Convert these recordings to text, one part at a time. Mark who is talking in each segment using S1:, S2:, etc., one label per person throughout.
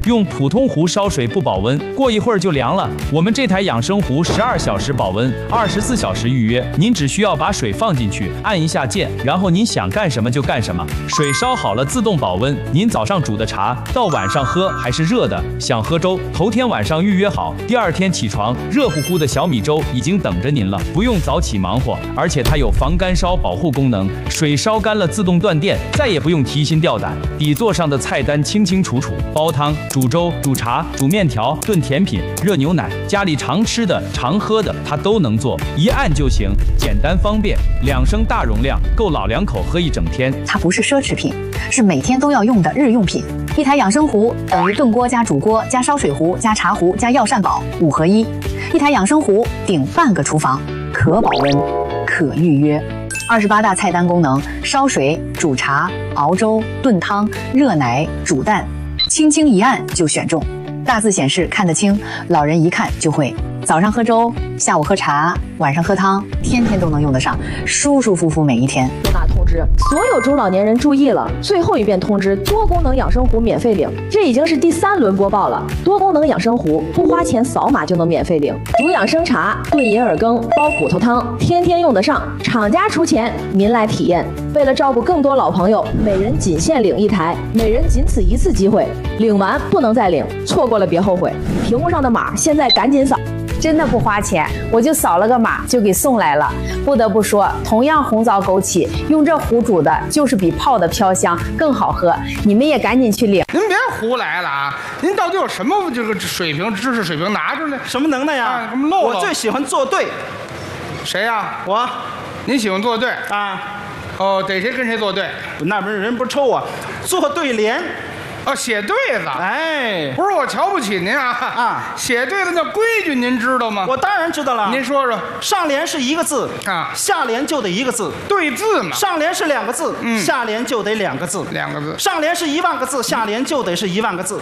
S1: 用普通壶烧水不保温，过一会儿就凉了。我们这台养生壶12小时保温，24小时预约。您只需要把水放进去，按一下键，然后您想干什么就干什么。水烧好了自动保温，您早上煮的茶到晚上喝还是热的。想喝粥，头天晚上预约好，第二天起床，热乎乎的小米粥已经等着您了，不用早起忙活。而且它有防干烧保护功能，水烧干了自动断电，再也不用提心吊胆。底座上的菜单清清楚楚，煲汤、煮粥、煮茶、煮面条、炖甜品、热牛奶，家里常吃的、常喝的，它都能做，一按就行，简单方便。2升大容量，够老两口喝一整天。
S2: 它不是奢侈品，是每天都要用的日用品。一台养生壶等于炖锅加煮锅加烧水壶加茶壶加药膳煲5合1。一台养生壶顶半个厨房，可保温，可预约。28大菜单功能：烧水、煮茶、熬粥、炖汤、热奶、煮蛋，轻轻一按就选中。大字显示看得清，老人一看就会。早上喝粥，下午喝茶，晚上喝汤，天天都能用得上，舒舒服服每一天。
S3: 重大通知，所有中老年人注意了！最后一遍通知，多功能养生壶免费领。这已经是第3轮播报了。多功能养生壶不花钱，扫码就能免费领。煮养生茶、炖银耳羹、煲骨头汤，天天用得上。厂家出钱，您来体验。为了照顾更多老朋友，每人仅限领1台，每人仅此1次机会，领完不能再领，错过了别后悔。屏幕上的码，现在赶紧扫。
S4: 真的不花钱，我就扫了个码就给送来了。不得不说，同样红枣枸杞，用这壶煮的就是比泡的飘香更好喝。你们也赶紧去领。
S5: 您别胡来了啊！您到底有什么这个水平、知识水平？拿出来。
S6: 什么能耐呀？
S5: 什么漏？
S6: 我最喜欢作对。
S5: 谁呀？
S6: 我。
S5: 您喜欢作对
S6: 啊？
S5: 哦，逮谁跟谁作对？
S6: 那不是人不抽我，作对联。
S5: 哦，写对子，
S6: 哎，
S5: 不是我瞧不起您啊，写对子那规矩您知道吗？
S6: 我当然知道了。
S5: 您说说，
S6: 上联是1个字
S5: 啊，
S6: 下联就得1个字，
S5: 对字嘛。
S6: 上联是2个字，下联就得2个字
S5: ，2个字。
S6: 上联是1万个字，下联就得是1万个字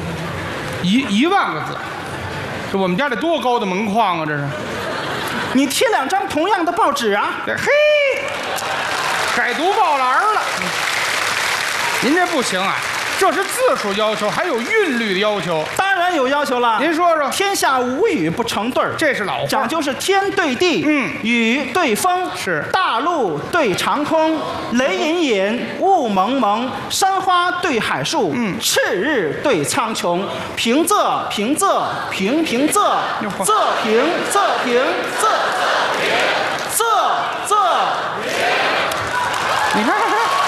S5: ，1万个字，这我们家这多高的门框啊！这是，
S6: 你贴2张同样的报纸啊？
S5: 嘿，改读报栏了。您这不行啊！这是字数要求，还有韵律的要求。
S6: 当然有要求了。您
S5: 说说，
S6: 天下无语不成对儿，
S5: 这是老话，
S6: 讲究是天对地，雨对风，
S5: 是
S6: 大陆对长空，雷隐隐，雾蒙蒙，山花对海树，赤日对苍穹，平仄平仄平平仄，仄平仄平仄仄仄。
S5: 你看。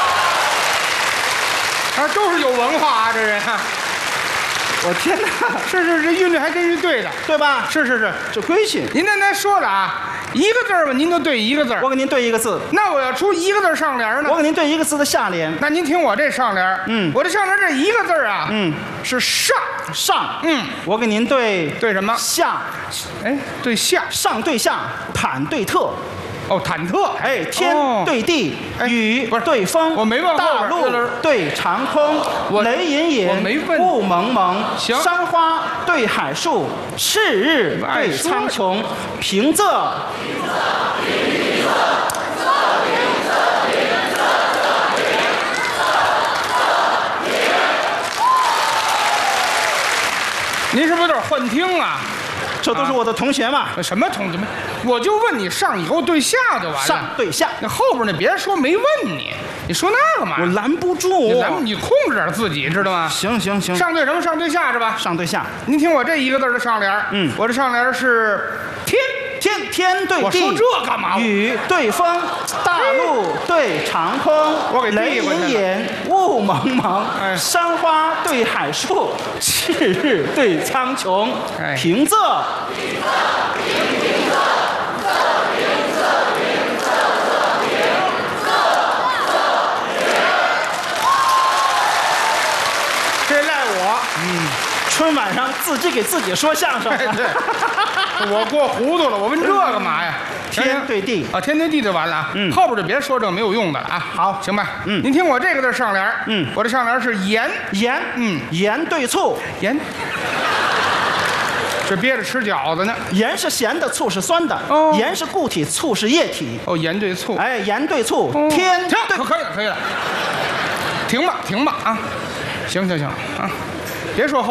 S5: 啊，都是有文化啊，这人啊！
S6: 我天哪！
S5: 是，这韵律还真是对的，
S6: 对吧？
S5: 是，
S6: 这规矩。
S5: 您刚才说了啊，1个字吧，您就对1个字。
S6: 我给您对1个字。
S5: 那我要出1个字上联呢？
S6: 我给您对1个字的下联。
S5: 那您听我这上联，我这上联这1个字啊，是上，
S6: 我给您对
S5: 什么？
S6: 下，
S5: 哎，对下，
S6: 上对下，忐对特。
S5: 哦，忐忑，
S6: 哎，天对地，雨对风，
S5: 我没问
S6: 大陆对长空，雷隐隐，雾蒙蒙，山花对海树，赤日对苍穹，平仄。
S5: 您是不是有点幻听啊？
S6: 这都是我的同学嘛。
S5: 什么同学们？我就问你上以后对下就完了。
S6: 上对下，
S5: 那后边那别说没问你，你说那干嘛？
S6: 我拦不住。
S5: 你控制点自己，知道吗？
S6: 行。
S5: 上对什么？上对下是吧？
S6: 上对下。
S5: 您听我这1个字的上联，我这上联是
S6: 天对地。
S5: 我说这干嘛？
S6: 雨对风，大陆对长空，雷隐隐，雾蒙蒙，山花对海树，赤日对苍穹，平仄。
S5: 这赖我。
S6: 春晚上自己给自己说相声。
S5: 对，我过糊涂了，我问这干嘛呀？
S6: 天对地
S5: 啊，天对地就完了啊。后边就别说这没有用的了啊。
S6: 好，
S5: 行吧。您听我这个字上联，我这上联是盐，
S6: 盐对醋，
S5: 盐。这憋着吃饺子呢。
S6: 盐是咸的，醋是酸的。盐是固体，醋是液体。
S5: 哦，盐对醋。
S6: 哎，盐对醋，天
S5: 对，可以了。停吧啊！行啊，别说后。